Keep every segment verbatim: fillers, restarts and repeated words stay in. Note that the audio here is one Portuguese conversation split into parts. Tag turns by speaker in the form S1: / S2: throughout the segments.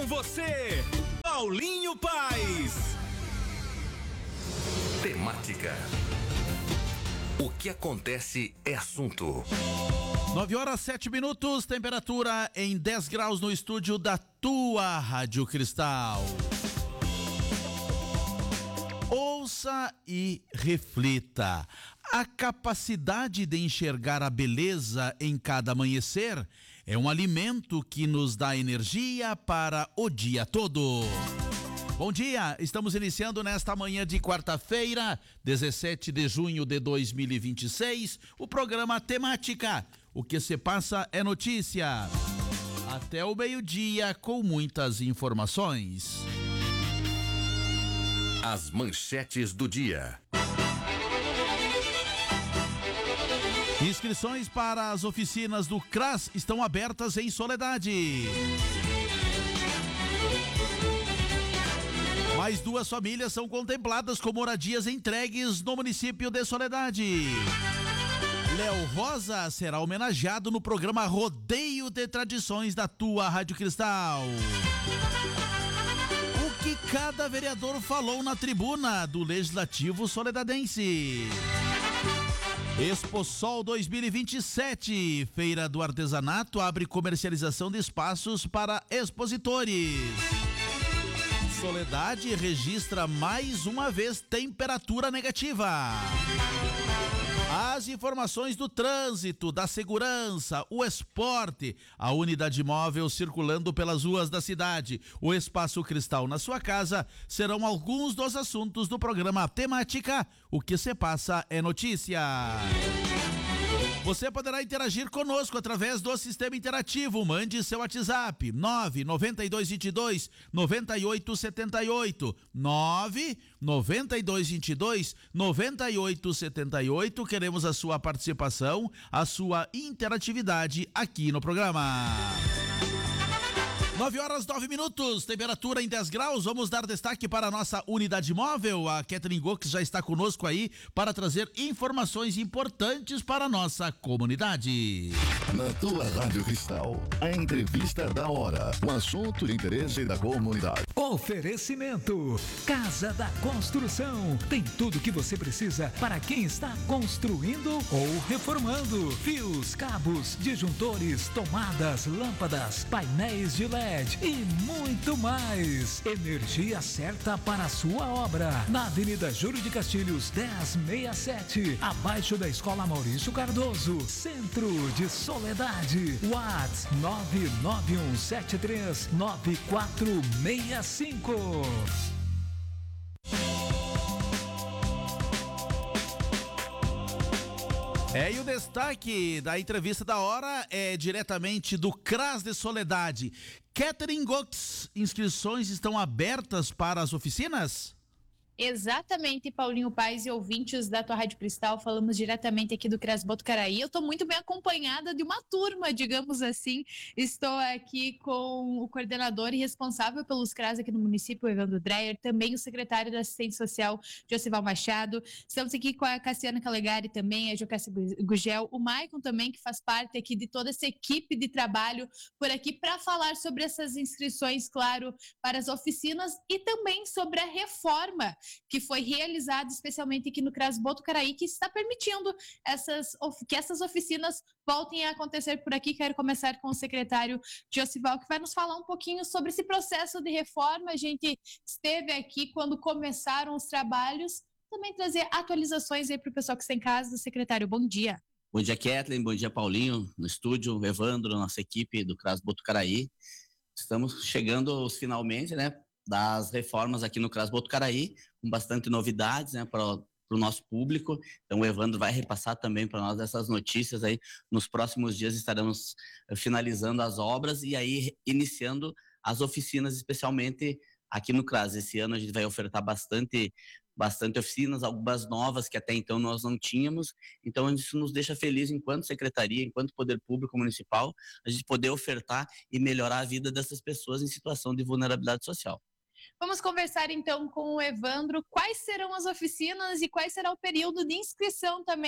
S1: com você, Paulinho Paes.
S2: Temática. O que acontece é assunto.
S3: nove horas, sete minutos, temperatura em dez graus no estúdio da tua Rádio Cristal. Ouça e reflita. A capacidade de enxergar a beleza em cada amanhecer é um alimento que nos dá energia para o dia todo. Bom dia, estamos iniciando nesta manhã de quarta-feira, dezessete de junho de dois mil e vinte e seis, o programa Temática. O que se passa é notícia. Até o meio-dia com muitas informações.
S2: As manchetes do dia.
S3: Inscrições para as oficinas do C R A S estão abertas em Soledade. Mais duas famílias são contempladas com moradias entregues no município de Soledade. Léo Rosa será homenageado no programa Rodeio de Tradições da tua Rádio Cristal. O que cada vereador falou na tribuna do Legislativo Soledadense. Exposol dois mil e vinte e sete, Feira do Artesanato abre comercialização de espaços para expositores. Soledade registra mais uma vez temperatura negativa. As informações do trânsito, da segurança, o esporte, a unidade móvel circulando pelas ruas da cidade, o Espaço Cristal na sua casa, serão alguns dos assuntos do programa Temática. O que se passa é notícia. Você poderá interagir conosco através do sistema interativo. Mande seu WhatsApp nove nove dois dois dois nove oito sete oito nove nove dois dois dois nove oito sete oito. Queremos a sua participação, a sua interatividade aqui no programa. nove horas, nove minutos, temperatura em dez graus. Vamos dar destaque para a nossa unidade móvel. A Catherine Gox já está conosco aí para trazer informações importantes para a nossa comunidade.
S4: Na tua Rádio Cristal, a entrevista da hora, um assunto de interesse da comunidade.
S5: Oferecimento Casa da Construção. Tem tudo que você precisa para quem está construindo ou reformando. Fios, cabos, disjuntores, tomadas, lâmpadas, painéis de L E D e muito mais. Energia certa para a sua obra. Na Avenida Júlio de Castilhos dez sessenta e sete, abaixo da Escola Maurício Cardoso, centro de Soledade. WhatsApp nove nove um sete três nove quatro seis cinco.
S3: É, e o destaque da entrevista da hora é diretamente do C R A S de Soledade. Catherine Gox, inscrições estão abertas para as oficinas?
S6: Exatamente, Paulinho Paes e ouvintes da tua Rádio Cristal, falamos diretamente aqui do C R A S Botucaraí. Eu estou muito bem acompanhada de uma turma, digamos assim. Estou aqui com o coordenador e responsável pelos C R A S aqui no município, Evandro Dreyer, também o secretário da Assistência Social, Josival Machado. Estamos aqui com a Cassiana Calegari também, a Jocássia Gugel, o Maicon também, que faz parte aqui de toda essa equipe de trabalho por aqui para falar sobre essas inscrições, claro, para as oficinas e também sobre a reforma que foi realizado especialmente aqui no C R A S Botucaraí, que está permitindo essas, que essas oficinas voltem a acontecer por aqui. Quero começar com o secretário Josival, que vai nos falar um pouquinho sobre esse processo de reforma. A gente esteve aqui quando começaram os trabalhos, também trazer atualizações aí para o pessoal que está em casa. Secretário, bom dia.
S7: Bom dia, Kathleen, bom dia, Paulinho, no estúdio, Evandro, nossa equipe do C R A S Botucaraí. Estamos chegando aos finalmente, né, das reformas aqui no C R A S Botucaraí, com bastante novidades, né, para o nosso público. Então o Evandro vai repassar também para nós essas notícias aí. Nos próximos dias estaremos finalizando as obras e aí iniciando as oficinas, especialmente aqui no C R A S. Esse ano a gente vai ofertar bastante, bastante oficinas, algumas novas que até então nós não tínhamos. Então isso nos deixa feliz enquanto secretaria, enquanto poder público municipal, a gente poder ofertar e melhorar a vida dessas pessoas em situação de vulnerabilidade social.
S6: Vamos conversar então com o Evandro. Quais serão as oficinas e quais será o período de inscrição também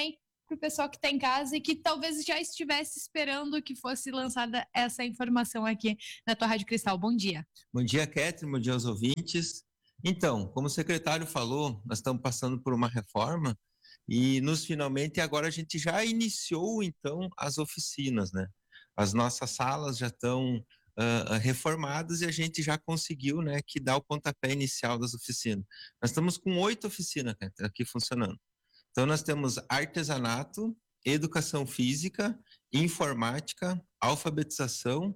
S6: para o pessoal que está em casa e que talvez já estivesse esperando que fosse lançada essa informação aqui na tua Rádio Cristal. Bom dia.
S8: Bom dia, Catherine, bom dia aos ouvintes. Então, como o secretário falou, nós estamos passando por uma reforma e nos finalmente agora a gente já iniciou então as oficinas, né? As nossas salas já estão uh, reformadas e a gente já conseguiu, né, que dá o pontapé inicial das oficinas. Nós estamos com oito oficinas aqui funcionando. Então nós temos artesanato, educação física, informática, alfabetização,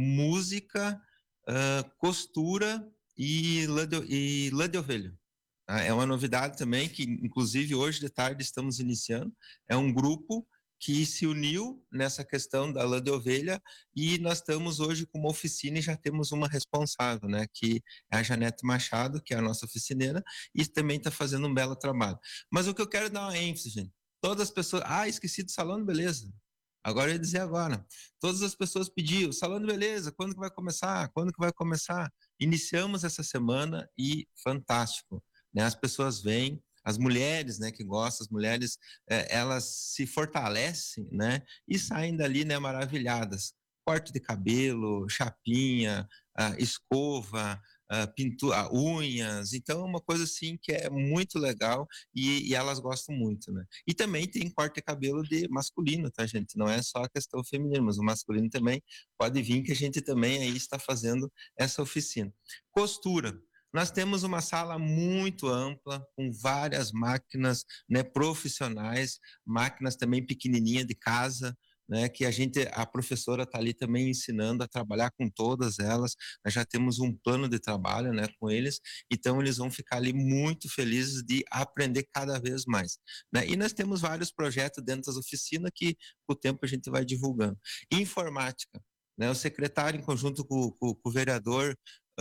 S8: música, uh, costura e lã de, e lã de ovelha. É uma novidade também que, inclusive, hoje de tarde estamos iniciando. É um grupo que se uniu nessa questão da lã de ovelha e nós estamos hoje com uma oficina e já temos uma responsável, né, que é a Janete Machado, que é a nossa oficineira, e também está fazendo um belo trabalho. Mas o que eu quero dar uma ênfase, gente, todas as pessoas... Ah, esqueci do salão de beleza. Agora eu ia dizer agora. Todas as pessoas pediam, salão de beleza, quando que vai começar? Quando que vai começar? Iniciamos essa semana e fantástico, né? As pessoas vêm, as mulheres, né, que gostam, as mulheres, é, elas se fortalecem, né, e saem dali, né, maravilhadas. Corte de cabelo, chapinha, uh, escova, uh, pintura, unhas. Então é uma coisa assim que é muito legal e, e elas gostam muito, né? E também tem corte de cabelo de masculino, tá, gente? Não é só a questão feminina, mas o masculino também pode vir, que a gente também aí está fazendo essa oficina. Costura. Nós temos uma sala muito ampla, com várias máquinas, né, profissionais, máquinas também pequenininhas de casa, né, que a gente, a professora está ali também ensinando a trabalhar com todas elas. Nós já temos um plano de trabalho, né, com eles, então eles vão ficar ali muito felizes de aprender cada vez mais, né? E nós temos vários projetos dentro das oficinas que com o tempo a gente vai divulgando. Informática, né, o secretário em conjunto com, com, com o vereador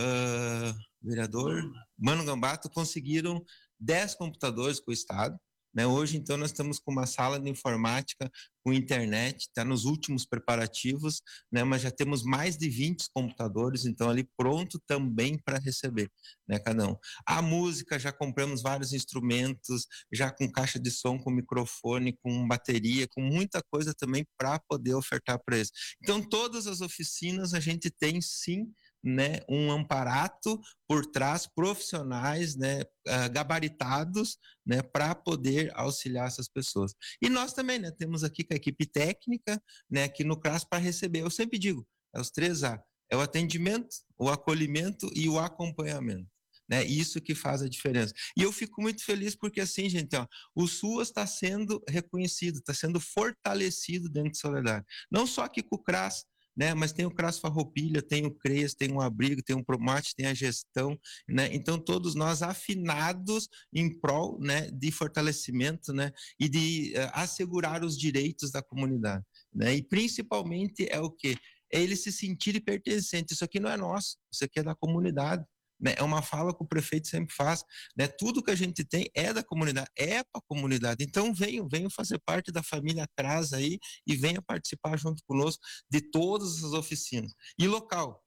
S8: Uh, vereador Mano Gambato conseguiram dez computadores com o Estado, né? Hoje, então, nós estamos com uma sala de informática com internet, está nos últimos preparativos, né? Mas já temos mais de vinte computadores, então, ali pronto também para receber, né, cada um. A música, já compramos vários instrumentos, já com caixa de som, com microfone, com bateria, com muita coisa também para poder ofertar para eles. Então, todas as oficinas a gente tem, sim, né, um amparato por trás, profissionais, né, uh, gabaritados, né, para poder auxiliar essas pessoas. E nós também, né, temos aqui com a equipe técnica, né, aqui no C R A S para receber. Eu sempre digo, é os três A, é o atendimento, o acolhimento e o acompanhamento. Né, isso que faz a diferença. E eu fico muito feliz porque, assim, gente, ó, o SUAS está sendo reconhecido, está sendo fortalecido dentro de Soledade. Não só aqui com o C R A S, né, mas tem o C R A S Farroupilha, tem o CREAS, tem o Abrigo, tem o Promate, tem a gestão, né, então todos nós afinados em prol, né, de fortalecimento, né, e de uh, assegurar os direitos da comunidade, né, e principalmente é o quê? É ele se sentir pertencente. Isso aqui não é nosso, isso aqui é da comunidade. Né? É uma fala que o prefeito sempre faz, né? Tudo que a gente tem é da comunidade, é para a comunidade. Então venham, venham fazer parte da família C R A S aí e venham participar junto conosco de todas as oficinas. E local,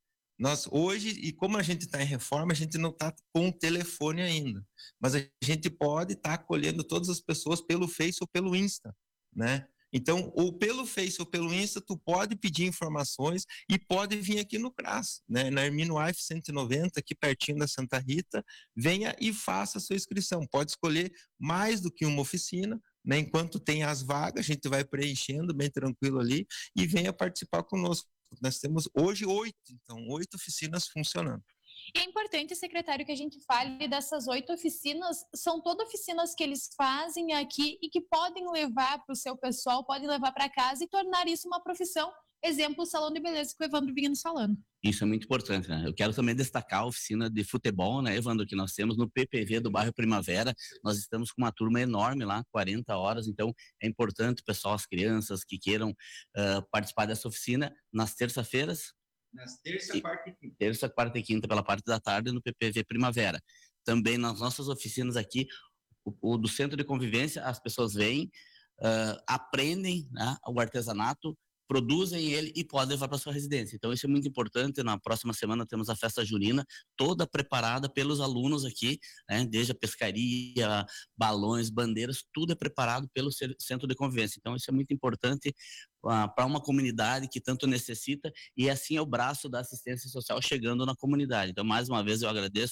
S8: nós hoje, e como a gente está em reforma, a gente não está com o telefone ainda, mas a gente pode estar tá acolhendo todas as pessoas pelo Face ou pelo Insta, né? Então, ou pelo Face ou pelo Insta, tu pode pedir informações e pode vir aqui no C R A S, né? Na Hermínio Aif cento e noventa, aqui pertinho da Santa Rita, venha e faça a sua inscrição. Pode escolher mais do que uma oficina, né? Enquanto tem as vagas, a gente vai preenchendo bem tranquilo ali e venha participar conosco. Nós temos hoje oito, então, oito oficinas funcionando.
S6: E é importante, secretário, que a gente fale dessas oito oficinas. São todas oficinas que eles fazem aqui e que podem levar para o seu pessoal, podem levar para casa e tornar isso uma profissão. Exemplo, o salão de beleza que o Evandro vinha nos falando.
S7: Isso é muito importante, né? Eu quero também destacar a oficina de futebol, né, Evandro, que nós temos no P P V do bairro Primavera. Nós estamos com uma turma enorme lá, quarenta horas, então é importante o pessoal, as crianças que queiram uh, participar dessa oficina nas terça-feiras.
S8: Nas terça, quarta e quinta.
S7: Terça, quarta e quinta, pela parte da tarde, no P P V Primavera. Também nas nossas oficinas aqui, o, o do Centro de Convivência, as pessoas vêm, uh, aprendem, né, o artesanato, produzem ele e podem levar para sua residência. Então isso é muito importante. Na próxima semana temos a festa junina, toda preparada pelos alunos aqui, né? Desde a pescaria, balões, bandeiras, tudo é preparado pelo Centro de Convivência. Então isso é muito importante uh, para uma comunidade que tanto necessita, e assim é o braço da assistência social chegando na comunidade. Então mais uma vez eu agradeço